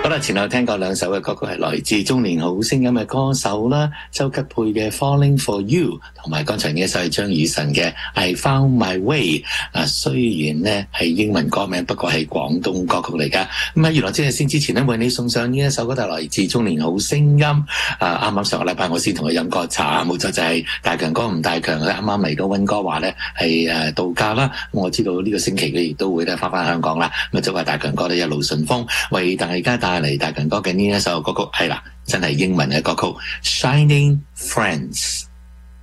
啦，前後聽過兩首嘅歌曲係來自中年好聲音嘅歌手啦，周吉佩嘅 Falling For You， 同埋剛才呢一首係張雨晨嘅 I Found My Way。雖然呢係英文歌名，不過係廣東歌曲嚟噶。咁喺娛樂之先之前呢，為你送上呢一首歌就來自中年好聲音。啱啱上個禮拜我先同佢飲過茶，冇錯就係大強哥吳大強，佢啱啱嚟到溫哥華咧係度假啦。我知道呢個星期佢亦都會咧翻香港啦。咁就話大強哥咧一路順風，為大家帶嚟大強哥嘅呢一首歌曲係啦，真係英文嘅歌曲 Shining Friends。